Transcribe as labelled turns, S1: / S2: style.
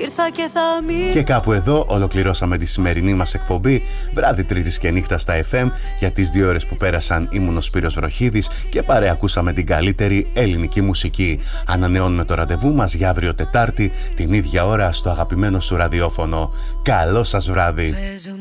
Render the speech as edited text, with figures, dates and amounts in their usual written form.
S1: ήρθα και θα μείνω.
S2: Και κάπου εδώ ολοκληρώσαμε τη σημερινή μας εκπομπή. Βράδυ Τρίτης και νύχτα στα FM. Για τις 2 ώρες που πέρασαν ήμουν ο Σπύρος Βροχίδης και παρεακούσαμε την καλύτερη ελληνική μουσική. Ανανεώνουμε το ραντεβού μας για αύριο Τετάρτη την ίδια ώρα στο αγαπημένο σου ραδιόφωνο. Καλό σας βράδυ.